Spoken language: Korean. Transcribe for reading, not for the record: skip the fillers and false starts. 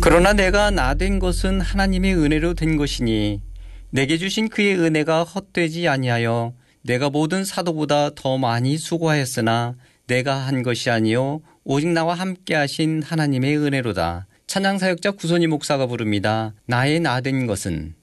그러나 내가 나된 것은 하나님의 은혜로 된 것이니 내게 주신 그의 은혜가 헛되지 아니하여 내가 모든 사도보다 더 많이 수고하였으나 내가 한 것이 아니요 오직 나와 함께 하신 하나님의 은혜로다. 찬양사역자 구선희 목사가 부릅니다. 나의 나된 것은.